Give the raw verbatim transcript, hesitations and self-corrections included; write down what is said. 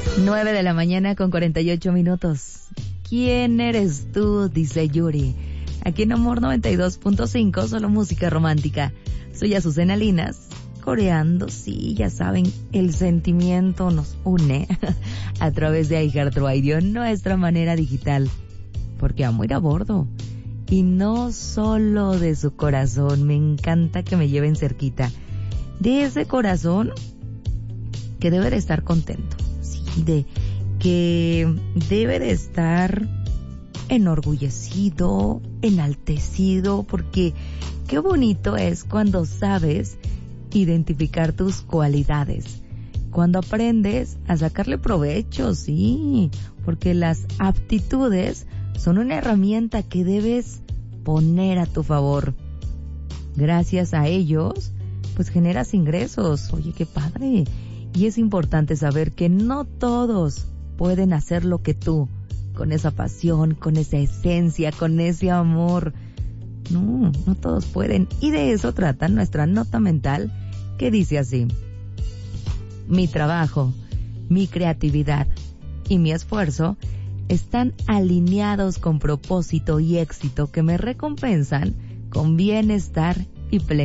Nueve de la mañana con cuarenta y ocho minutos. ¿Quién eres tú? Dice Yuri. Aquí en Amor noventa y dos punto cinco, solo música romántica. Soy Azucena Linas, coreando, sí, ya saben, el sentimiento nos une a través de iHeartRadio, nuestra manera digital. Porque amo ir a bordo. Y no solo de su corazón, me encanta que me lleven cerquita. De ese corazón que debe de estar contento. De que debe de estar enorgullecido, enaltecido, porque qué bonito es cuando sabes identificar tus cualidades, cuando aprendes a sacarle provecho, sí, porque las aptitudes son una herramienta que debes poner a tu favor. Gracias a ellos, pues generas ingresos. Oye, qué padre. Y es importante saber que no todos pueden hacer lo que tú, con esa pasión, con esa esencia, con ese amor. No, no todos pueden. Y de eso trata nuestra nota mental, que dice así: mi trabajo, mi creatividad y mi esfuerzo están alineados con propósito y éxito que me recompensan con bienestar y plenitud.